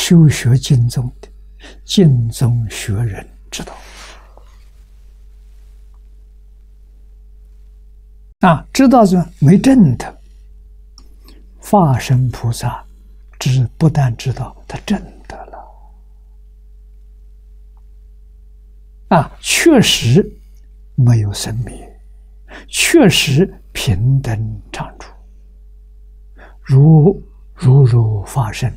修学经宗的经宗学人知道。知道是没证的，法身菩萨不但知道，他证得了。确实没有生灭，确实平等常住，如法身，